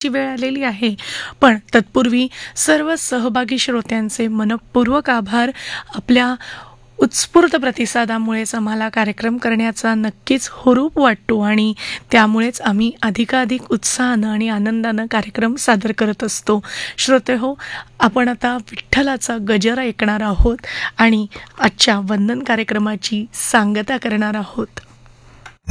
विश्रांतीची वेळ आलेली आहे. पण तत्पूर्वी सर्व सहभागी श्रोत्यांचे मनःपूर्वक आभार. आपल्या उत्स्फूर्त प्रतिसादामुळेच आम्हाला कार्यक्रम करण्याचा नक्कीच हुरूप वाटतो आणि त्यामुळेच आम्ही अधिकाधिक उत्साहानं आणि आनंदानं कार्यक्रम सादर करत असतो. श्रोतेहो, आपण आता विठ्ठलाचा गजर ऐकणार आहोत आणि आजच्या वंदन कार्यक्रमाची सांगता करणार आहोत.